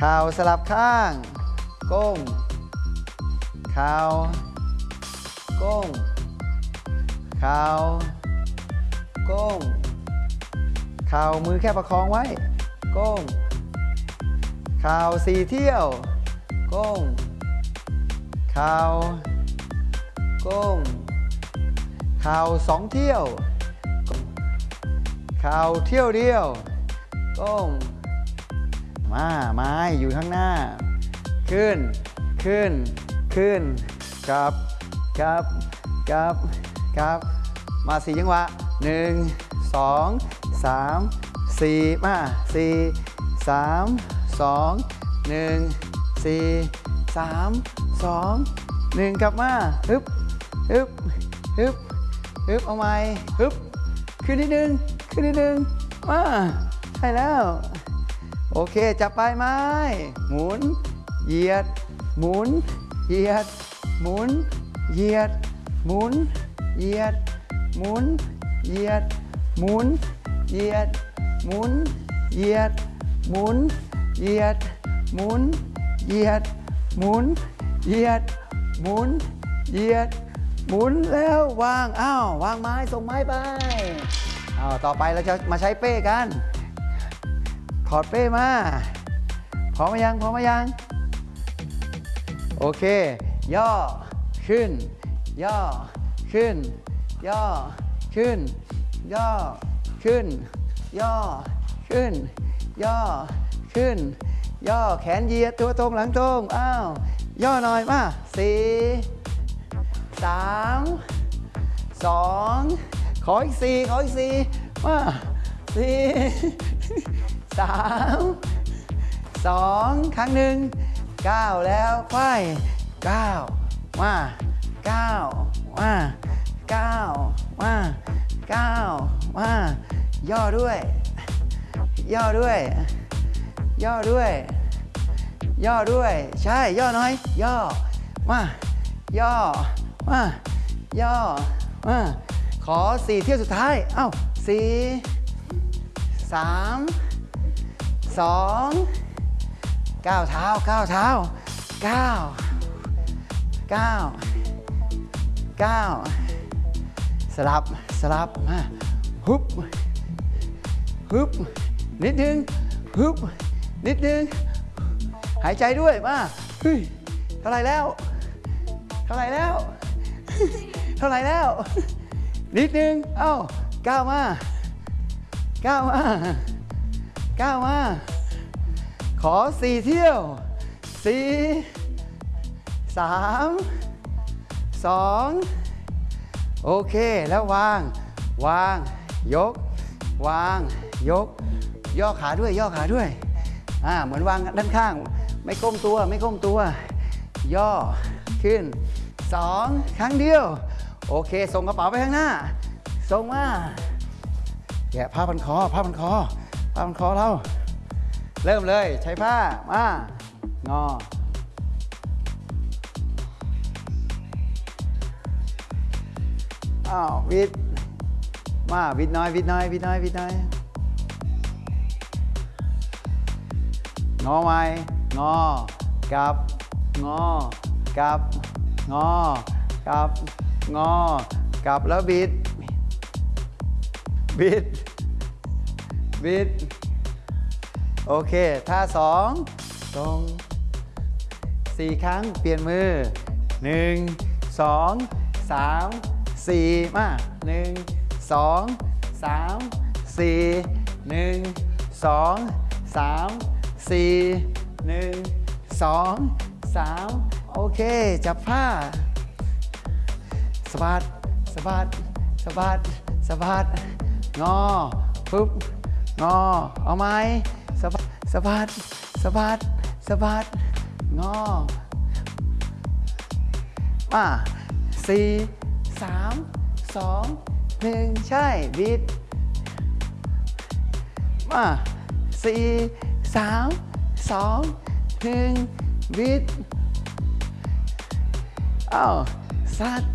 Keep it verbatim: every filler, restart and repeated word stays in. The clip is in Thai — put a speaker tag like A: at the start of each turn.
A: เข่าสลับข้างก้มเข่าก้มเข่าก้มเข่ามือแค่ประคองไว้ก้มเข่าสี่เที่ยวก้มเข่าก้มเข่าสองเที่ยวเข่าเที่ยวเดียวก้มมาไม้อยู่ข้างหน้าขึ้นขึ้นขึ้นกลับกลับกลับกลับมาสี่จังหวะหนึ่งสองสามสี่มาสี่สามสองหนึ่งสี่สามสองหนึ่งกลับมาฮึบฮึบฮึบฮึบเอาใหม่ฮึบขึ้นนิดนึงขึ้นนิดนึงมาใช่แล้วโอเคจับปลายไม้หมุนเหยียดหมุนเหยียดหมุนเหยียดหมุนเหยียดหมุนเหยียดหมุนเหยียดหมุนเหยียดหมุนเหยียดหมุนเหยียดหมุนเหยียดหมุนเหยียดหมุนแล้ววางอ้าววางไม้ส่งไม้ไปอ้าวต่อไปเราจะมาใช้เป้กันถอดเป้มาพร้อมไหมยังพร้อมไหมยังโอเคย่อขึ้นย่อขึ้นย่อขึ้นย่อขึ้นย่อขึ้นย่อขึ้นย่อแขนเหยียดตัวตรงหลังตรงอ้าวย่อหน่อยมาสี่สามสองขออีกสี่ขออีกสี่มาสี่สามสองครั้งหนึ่งเก้าแล้วไขว้เก้ามาเก้ามาเก้ามาเก้ามาย่อด้วยย่อด้วยย่อด้วยย่อด้วยใช่ย่อหน่อยย่อมาย่อมาย่อมาขอสี่เที่ยวสุดท้ายเอ้าสี่สามสองก้าวเท้าก้าวเท้าก้าวก้าวก้าวสลับสลับมาฮึบฮึบนิดนึงฮึบนิดนึงหายใจด้วยมาเฮ้ยเท่าไหร่แล้วเท่าไหร่แล้วเท่าไหร่แล้วนิดนึงเอ้าก้าวมาก้าวมาก้าวมาขอสี่เที่ยวสี่สามสองโอเคแล้ววางวางยกวางยกย่อขาด้วยย่อขาด้วยอ่าเหมือนวางด้านข้างไม่ก้มตัวไม่ก้มตัวย่อขึ้นสองครั้งเดียวโอเคส่งกระเป๋าไปข้างหน้าส่งมาแกะผ้าพันคอผ้าพันคอผ้าพันคอเราเริ่มเลยใช้ผ้ามางออ้าววิดมาวิดน้อยวิดน้อยวิดน้อยวิดน้อยงอไว้งอกลับงอกลับงอกลับงอกลับแล้วบิดบิดบิดโอเคท่าสองตรงสี่ครั้งเปลี่ยนมือหนึ่งสองสามสี่มาหนึ่งสองสามสี่หนึ่งสองสามสี่หนึ่งสองสามโอเคจับผ้าสะบัดสะบัดสะบัดสะบัดงอปุ๊บงอเอาไหมสะบัดสะบัดสะบัดสะบัดงอมาสี่สามสองหนึ่งใช่บิดมาสี่สามสองหนึ่งบิดอ้าวซัด